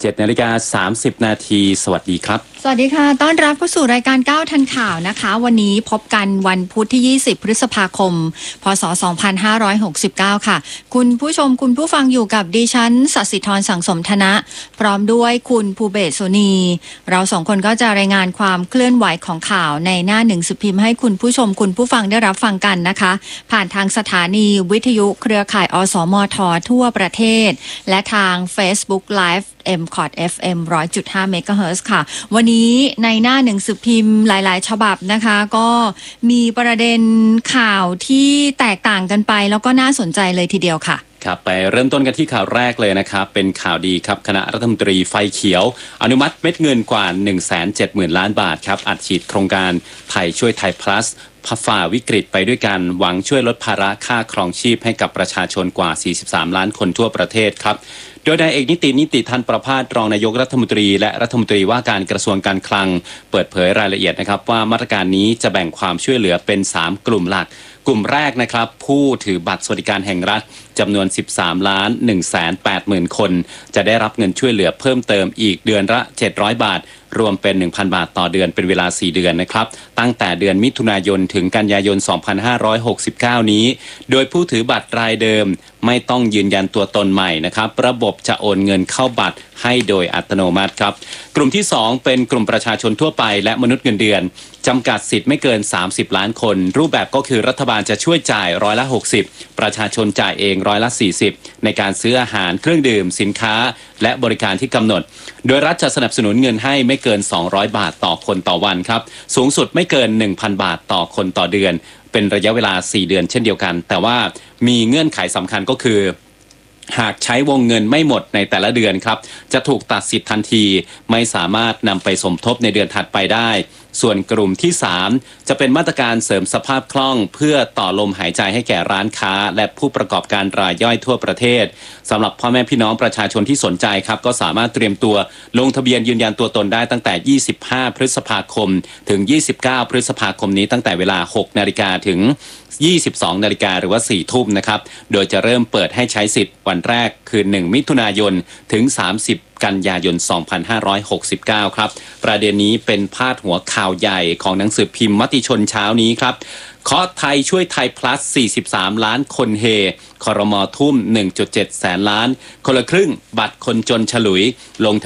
7:30 นาทีสวัสดีครับสวัสดีค่ะต้อนรับเข้าสู่รายการ9ทันข่าวนะคะวันนี้พบกันวันพุธที่20พฤษภาคมพศ2569ค่ะคุณผู้ชมคุณผู้ฟังอยู่กับดิฉันศศิธรสังสมธนะพร้อมด้วยคุณภูเบศสุนีเราสองคนก็จะรายงานความเคลื่อนไหวของข่าวในหน้าหนึ่งสือพิมพ์ให้คุณผู้ชมคุณผู้ฟังได้รับฟังกันนะคะผ่านทางสถานีวิทยุเครือข่ายอสมททั่วประเทศและทาง Facebook Live MCOT FM 100.5 MHz ค่ะวันนี้ในหน้าหนังสือพิมพ์หลายๆฉบับนะคะก็มีประเด็นข่าวที่แตกต่างกันไปแล้วก็น่าสนใจเลยทีเดียวค่ะครับไปเริ่มต้นกันที่ข่าวแรกเลยนะครับเป็นข่าวดีครับคณะรัฐมนตรีไฟเขียวอนุมัติเม็ดเงินกว่า 170,000 ล้านบาทครับอัดฉีดโครงการไทยช่วยไทย plus ฝ่าวิกฤตไปด้วยกันหวังช่วยลดภาระค่าครองชีพให้กับประชาชนกว่า 43 ล้านคนทั่วประเทศครับโดยนายเอกนิติธันประภาสรองนายกรัฐมนตรีและรัฐมนตรีว่าการกระทรวงการคลังเปิดเผยรายละเอียดนะครับว่ามาตรการนี้จะแบ่งความช่วยเหลือเป็น3กลุ่มหลักกลุ่มแรกนะครับผู้ถือบัตรสวัสดิการแห่งรัฐจำนวน 13,180,000 คนจะได้รับเงินช่วยเหลือเพิ่มเติมอีกเดือนละ700 บาทรวมเป็น 1,000 บาทต่อเดือนเป็นเวลา4เดือนนะครับตั้งแต่เดือนมิถุนายนถึงกันยายน 2569 นี้โดยผู้ถือบัตรรายเดิมไม่ต้องยืนยันตัวตนใหม่นะครับระบบจะโอนเงินเข้าบัตรให้โดยอัตโนมัติครับกลุ่มที่2เป็นกลุ่มประชาชนทั่วไปและมนุษย์เงินเดือนจำกัดสิทธิ์ไม่เกิน30ล้านคนรูปแบบก็คือรัฐบาลจะช่วยจ่าย60%ประชาชนจ่ายเอง40%ในการซื้ออาหารเครื่องดื่มสินค้าและบริการที่กำหนดโดยรัฐจะสนับสนุนเงินให้ไม่เกิน200บาทต่อคนต่อวันครับสูงสุดไม่เกิน 1,000 บาทต่อคนต่อเดือนเป็นระยะเวลา4เดือนเช่นเดียวกันแต่ว่ามีเงื่อนไขสำคัญก็คือหากใช้วงเงินไม่หมดในแต่ละเดือนครับจะถูกตัดสิทธิ์ทันทีไม่สามารถนำไปสมทบในเดือนถัดไปได้ส่วนกลุ่มที่3จะเป็นมาตรการเสริมสภาพคล่องเพื่อต่อลมหายใจให้แก่ร้านค้าและผู้ประกอบการรายย่อยทั่วประเทศสำหรับพ่อแม่พี่น้องประชาชนที่สนใจครับก็สามารถเตรียมตัวลงทะเบียนยืนยันตัวตนได้ตั้งแต่25พฤษภาคมถึง29พฤษภาคมนี้ตั้งแต่เวลา 6 นาฬิกาถึง22 นาฬิกาหรือว่า 4 ทุ่มนะครับโดยจะเริ่มเปิดให้ใช้สิทธิ์วันแรกคือ1มิถุนายนถึง30กันยายน 2569 ครับประเด็นนี้เป็นพาดหัวข่าวใหญ่ของหนังสือพิมพ์มติชนเช้านี้ครับเคาะไทยช่วยไทย plus 43 ล้านคนเฮครม.ทุ่ม 1.7 แสนล้านคนละครึ่งบัตรคนจนฉลุยลง